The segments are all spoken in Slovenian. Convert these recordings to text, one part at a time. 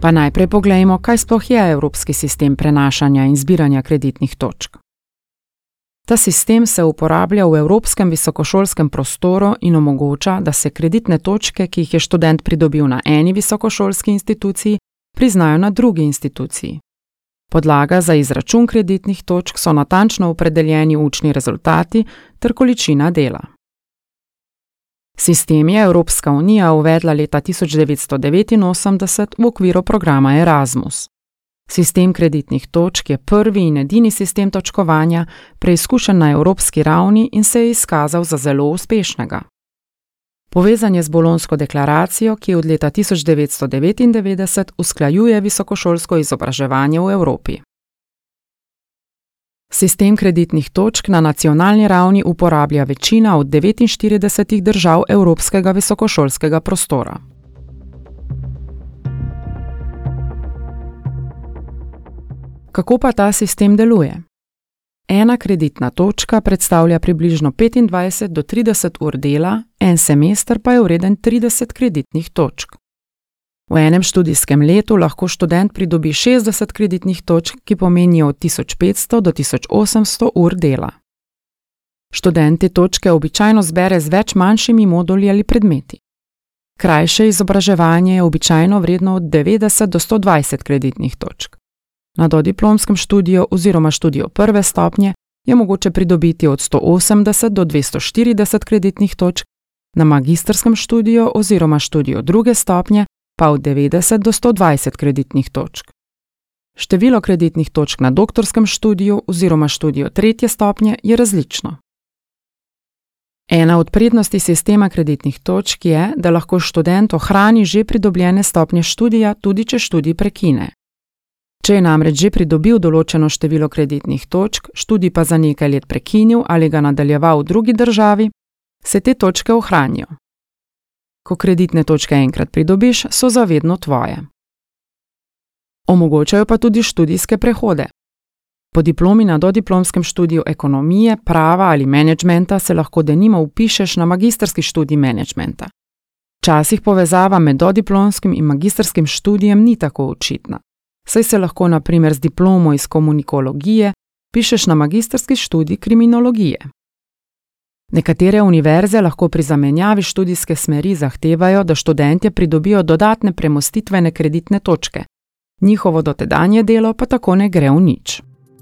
Pa najprej poglejmo, kaj sploh je evropski sistem prenašanja in zbiranja kreditnih točk. Ta sistem se uporablja v evropskem visokošolskem prostoru in omogoča, da se kreditne točke, ki jih je študent pridobil na eni visokošolski instituciji, priznajo na drugi instituciji. Podlaga za izračun kreditnih točk so natančno opredeljeni učni rezultati ter količina dela. Sistem je Evropska unija uvedla leta 1989 v okviru programa Erasmus. Sistem kreditnih točk je prvi in edini sistem točkovanja, preizkušen na evropski ravni in se je izkazal za zelo uspešnega. Povezan je z Bolonjsko deklaracijo, ki od leta 1999 usklajuje visokošolsko izobraževanje v Evropi. Sistem kreditnih točk na nacionalni ravni uporablja večina od 49 držav evropskega visokošolskega prostora. Kako pa ta sistem deluje? Ena kreditna točka predstavlja približno 25 do 30 ur dela, en semester pa je vreden 30 kreditnih točk. V enem študijskem letu lahko študent pridobi 60 kreditnih točk, ki pomenijo od 1500 do 1800 ur dela. Študent te točke običajno zbere z več manjšimi moduli ali predmeti. Krajše izobraževanje je običajno vredno od 90 do 120 kreditnih točk. Na dodiplomskem študiju oziroma študiju prve stopnje je mogoče pridobiti od 180 do 240 kreditnih točk, na magistrskem študiju oziroma študiju druge stopnje pa od 90 do 120 kreditnih točk. Število kreditnih točk na doktorskem študiju oziroma študiju tretje stopnje je različno. Ena od prednosti sistema kreditnih točk je, da lahko študent ohrani že pridobljene stopnje študija, tudi če študij prekine. Če je namreč že pridobil določeno število kreditnih točk, študij pa za nekaj let prekinil ali ga nadaljeval v drugi državi, se te točke ohranijo. Ko kreditne točke enkrat pridobiš, so zavedno tvoje. Omogočajo pa tudi študijske prehode. Po diplomi na dodiplomskem študiju ekonomije, prava ali menedžmenta se lahko denimo vpišeš na magistrski študij menedžmenta. Včasih povezava med dodiplomskim in magistrskim študijem ni tako očitna. Saj se lahko na primer z diplomo iz komunikologije pišeš na magistrski študij kriminologije. Nekatere univerze lahko pri zamenjavi študijske smeri zahtevajo, da študentje pridobijo dodatne premostitvene kreditne točke. Njihovo dotedanje delo pa tako ne gre v nič.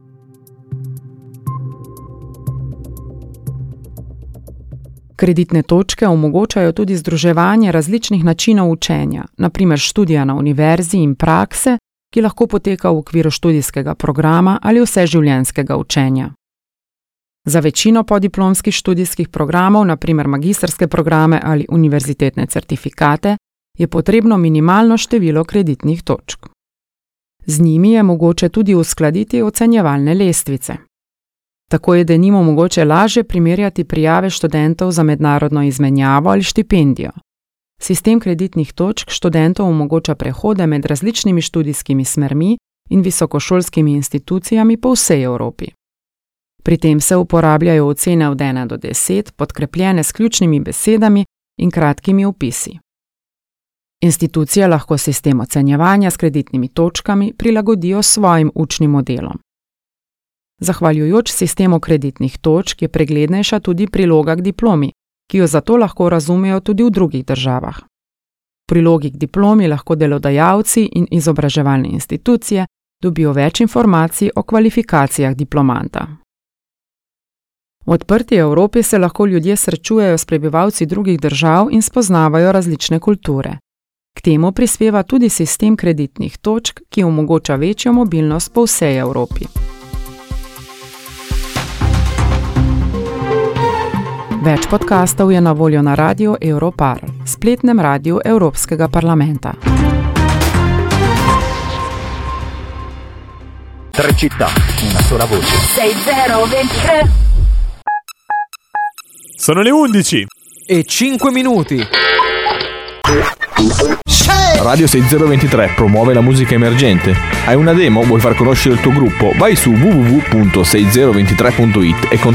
Kreditne točke omogočajo tudi združevanje različnih načinov učenja, na primer študija na univerzi in prakse, ki lahko poteka v okviru študijskega programa ali vseživljenjskega učenja. Za večino podiplomskih študijskih programov, na primer magistrske programe ali univerzitetne certifikate, je potrebno minimalno število kreditnih točk. Z njimi je mogoče tudi uskladiti ocenjevalne lestvice. Tako je denimo mogoče lažje primerjati prijave študentov za mednarodno izmenjavo ali štipendijo. Sistem kreditnih točk študentov omogoča prehode med različnimi študijskimi smermi in visokošolskimi institucijami po vsej Evropi. Pri tem se uporabljajo ocene od 1 do 10, podkrepljene s ključnimi besedami in kratkimi opisi. Institucije lahko sistem ocenjevanja s kreditnimi točkami prilagodijo svojim učnim modelom. Zahvaljujoč sistemu kreditnih točk je preglednejša tudi priloga k diplomi, ki jo zato lahko razumejo tudi v drugih državah. V prilogi k diplomi lahko delodajalci in izobraževalne institucije dobijo več informacij o kvalifikacijah diplomanta. V odprti Evropi se lahko ljudje srečujejo s prebivalci drugih držav in spoznavajo različne kulture. K temu prispeva tudi sistem kreditnih točk, ki omogoča večjo mobilnost po vsej Evropi. Več podkastov je na voljo na radiu Europarl, spletnem radiju Evropskega parlamenta. Tre città, una sola voce. 6023. Sono le 11 e 5 minuti. Radio 6023 promuove la musica emergente. Hai una demo? Vuoi far conoscere il tuo gruppo? Vai su www.6023.it e